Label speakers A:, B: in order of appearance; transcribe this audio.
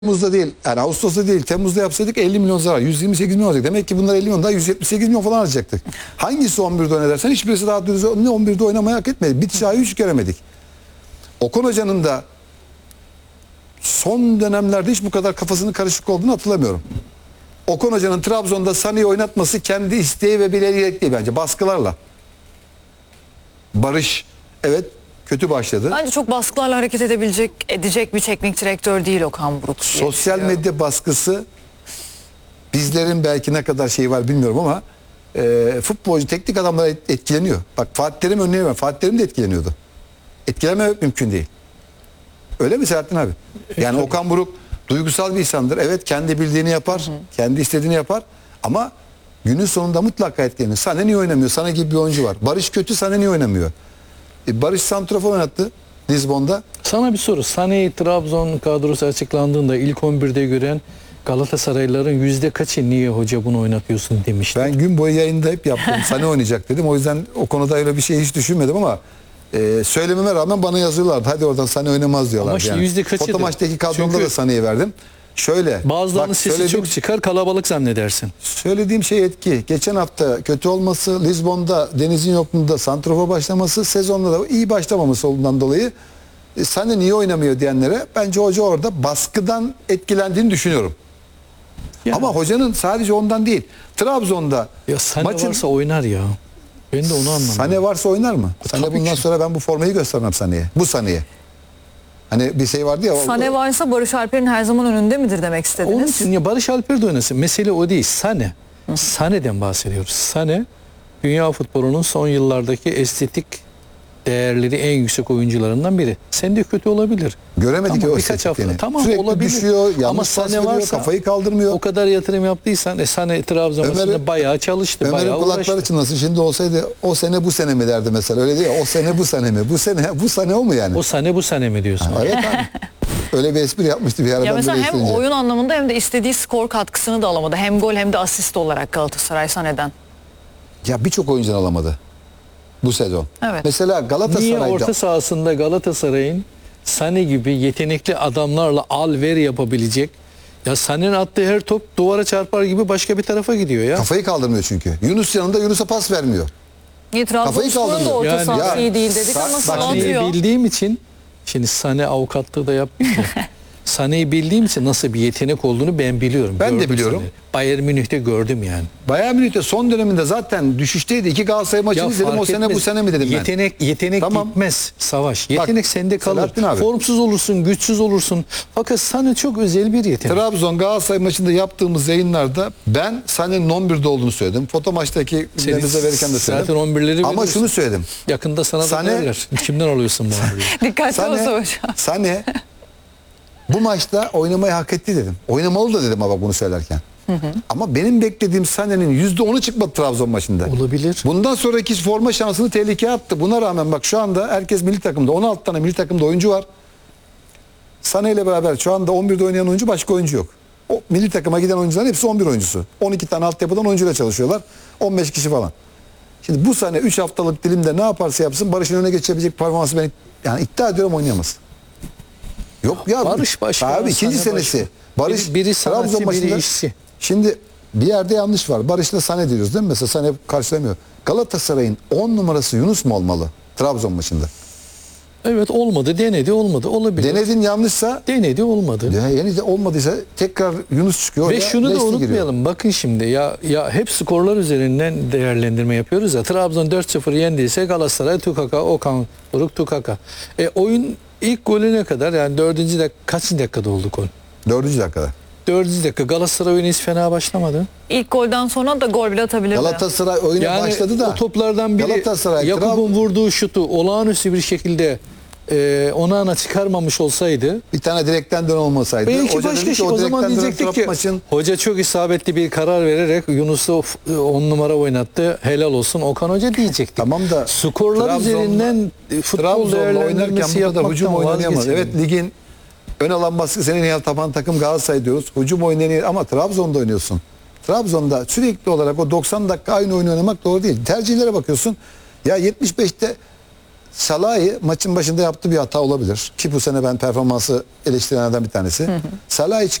A: Temmuz'da değil, yani Ağustos'ta değil, Temmuz'da yapsaydık 50 milyon zarar, 128 milyon olacak. Demek ki bunlar 50 milyon daha 178 milyon falan alacaktık. Hangisi 11'de oynarsan hiçbirisi daha düz 11'de oynamayı hak etmedi. Bitiş ayı hiç göremedik. Okan Hoca'nın da son dönemlerde hiç bu kadar kafasının karışık olduğunu hatırlamıyorum. Okan Hoca'nın Trabzon'da Sané'yi oynatması kendi isteği ve bilerek değil bence, baskılarla. Barış evet kötü başladı.
B: Bence çok baskılarla hareket edecek bir teknik direktör değil Okan Buruk.
A: Sosyal medya baskısı bizlerin belki ne kadar şeyi var bilmiyorum ama futbolcu teknik adamlar etkileniyor. Bak Fatih Terim örneği var. Fatih Terim de etkileniyordu. Etkilememek mümkün değil. Öyle mi Selahattin abi? Yani Okan Buruk duygusal bir insandır. Evet kendi bildiğini yapar. Kendi istediğini yapar. Ama günün sonunda mutlaka etkilenir. Sané niye oynamıyor? Sané gibi bir oyuncu var. Barış kötü, Sané niye oynamıyor? Barış santrafor oynattı Lizbon'da.
C: Sana bir soru. Sané'yi Trabzon kadrosu açıklandığında ilk 11'de gören Galatasaraylıların yüzde kaçı niye hoca bunu oynatıyorsun demişti.
A: Ben gün boyu yayında hep yaptım. Sané oynayacak dedim. O yüzden o konuda öyle bir şey hiç düşünmedim ama söylememe rağmen bana yazıyorlardı. Hadi oradan Sané oynamaz diyorlar.
C: Ama işte yüzde kaçı
A: Foto
C: da.
A: maçtaki kadromda
C: Çünkü
A: da Sané'yi verdim. Şöyle.
C: Bazılarının sesi çok çıkar, kalabalık zannedersin.
A: Söylediğim şey etki. Geçen hafta kötü olması, Lizbon'da Deniz'in yokluğunda santrafor başlaması, sezonda da iyi başlamaması olduğundan dolayı Sané niye oynamıyor diyenlere bence hoca orada baskıdan etkilendiğini düşünüyorum.
C: Yani.
A: Ama hocanın sadece ondan değil. Trabzon'da
C: Ya Sané varsa oynar ya. Ben de onu anlamadım.
A: Sané varsa oynar mı? Sané bundan sonra ben bu formayı göstermem Sané'ye. Bu Sané'ye. Hani bir şey vardı ya.
B: Sané varsa Barış Alper'in her zaman önünde midir demek istediniz?
C: Onun için ya Barış Alper de oynasın. Mesele o değil. Sané. Sané'den bahsediyoruz. Sané dünya futbolunun son yıllardaki estetik değerleri en yüksek oyuncularından biri. Sen de kötü olabilir.
A: Göremedik
C: tamam,
A: o
C: birkaç hafta.
A: Tamam, sürekli
C: olabilir.
A: düşüyor,
C: ama
A: yanlış pas
C: Sané
A: veriyor,
C: varsa
A: kafayı kaldırmıyor.
C: O kadar yatırım yaptıysan Sané Trabzon maçında bayağı çalıştı,
A: Ömer'in
C: bayağı
A: kulakları
C: uğraştı.
A: çınlasın. Şimdi olsaydı o sene bu sene mi derdi mesela. Öyle değil ya, o sene bu sene mi? Bu sene o mu yani?
C: O Sané bu Sané mi diyorsun?
A: Evet abi. Öyle bir espri yapmıştı bir aradan.
B: Ya mesela hem
A: isteyince.
B: oyun anlamında hem de istediği skor katkısını da alamadı. Hem gol hem de asist olarak Galatasaray Sané'den.
A: Ya birçok oyuncudan alamadı bu sezon.
B: Evet.
A: Mesela
C: Niye
A: Galatasaray'da
C: orta sahasında Galatasaray'ın Sané gibi yetenekli adamlarla al ver yapabilecek, ya Sané'nin attığı her top duvara çarpar gibi başka bir tarafa gidiyor ya.
A: kafayı kaldırmıyor çünkü. Yunus yanında Yunus'a pas vermiyor.
B: Trabzonspor'un da orta
C: Yani-
B: sahası
A: Ya,
B: iyi değil dedik ama
A: bak
B: sağlıyor.
C: Sané'yi bildiğim için, şimdi Sané avukatlığı da yapmıyor da. Sané'yi bildiğim için nasıl bir yetenek olduğunu ben biliyorum.
A: Ben de
C: Gördüm
A: biliyorum.
C: Sané'yi. Bayern Münih'te gördüm yani.
A: Bayern Münih'te son döneminde zaten düşüşteydi. 2 Galatasaray maçını izledim.
C: fark
A: O sene bu
C: etmez.
A: sene mi dedim ben.
C: Yetenek
A: Tamam.
C: gitmez Savaş. Yetenek sende kalır.
A: Selahattin abi.
C: Formsuz olursun, güçsüz olursun. Fakat Sané çok özel bir yetenek.
A: Trabzon Galatasaray maçında yaptığımız yayınlarda ben Sané'nin 11'de olduğunu söyledim. Foto maçtaki bize verirken de söyledim.
C: Zaten 11'leri
A: Ama şunu söyledim.
C: yakında sana da
A: Sané-
C: verirler. Kimden alıyorsun bu haberi?
B: Dikkatli ol Savaş.
A: Sané bu maçta oynamayı hak etti dedim. Oynamalı da dedim ama bunu söylerken. Ama benim beklediğim Sané'nin %10'u çıkmadı Trabzon maçında.
C: Olabilir.
A: Bundan sonraki forma şansını tehlikeye attı. Buna rağmen bak şu anda herkes milli takımda. 16 tane milli takımda oyuncu var. Sané ile beraber şu anda 11'de oynayan oyuncu başka oyuncu yok. O milli takıma giden oyuncuların hepsi 11 oyuncusu. 12 tane altyapıdan oyuncuyla çalışıyorlar. 15 kişi falan. Şimdi bu sene 3 haftalık dilimde ne yaparsa yapsın Barış'ın önüne geçebilecek performansı ben yani iddia ediyorum oynayamaz. Yok ya.
C: Barış başka.
A: Abi ikinci
C: Sané
A: senesi.
C: başka.
A: Barış
C: Biri sanatçı,
A: Trabzon
C: biri
A: maçında-
C: işçi.
A: Şimdi bir yerde yanlış var. Barış'la Sané diyoruz değil mi? Mesela Sané karşılamıyor. Galatasaray'ın 10 numarası Yunus mu olmalı Trabzon maçında?
C: Evet, olmadı, denedi, olmadı. Olabilir.
A: Denedin yanlışsa
C: Denedi, olmadı.
A: ya yeni de olmadıysa tekrar Yunus çıkıyor.
C: Ve
A: orada,
C: şunu da
A: Leslie
C: unutmayalım.
A: giriyor.
C: Bakın şimdi ya hep skorlar üzerinden değerlendirme yapıyoruz ya. Trabzon 4-0 yendiyse Galatasaray Tukaka, Okan Buruk Tukaka. Oyun ilk golüne kadar, yani 4. dakika, kaç dakikada oldu gol?
A: 4. dakikada.
C: 4. dakika. Galatasaray oyunu hiç fena başlamadı.
B: İlk golden sonra da gol bile atabilirdi.
A: Galatasaray oyuna
C: Yani
A: başladı da
C: o toplardan biri
A: Galatasaray,
C: Yakup'un vurduğu şutu olağanüstü bir şekilde Onana çıkarmamış olsaydı,
A: bir tane direkten dön olmasaydı.
C: belki
A: Hoca
C: başka
A: dedi
C: şey.
A: ki,
C: O zaman
A: direkten dönen
C: diyecektik
A: taraf
C: ki
A: maçın
C: hoca çok isabetli bir karar vererek Yunus'u 10 numara oynattı. Helal olsun Okan Hoca diyecektik.
A: Tamam da
C: Skorlar
A: Trabzon'la-
C: üzerinden futbol
A: Trabzon'la
C: değerlendirmesi
A: oynarken burada hücum
C: yapmaktan
A: oynayamaz.
C: vazgeçelim.
A: Evet ligin ön alan baskı senin yer tapan takım Galatasaray diyoruz. Hücum oynayan ama Trabzon'da oynuyorsun. Trabzon'da sürekli olarak o 90 dakika aynı oyunu oynamak doğru değil. Tercihlere bakıyorsun. Ya 75'te Salah'ı maçın başında yaptığı bir hata olabilir. Ki bu sene ben performansı eleştirenlerden bir tanesi. Salah'ı